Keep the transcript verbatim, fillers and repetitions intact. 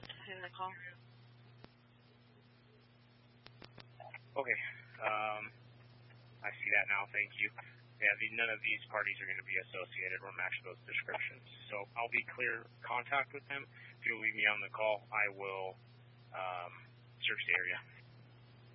involved in the call. Okay. Um, I see that now. Thank you. Yeah, the, none of these parties are going to be associated or match those descriptions. So I'll be clear contact with them. If you'll leave me on the call, I will um, search the area.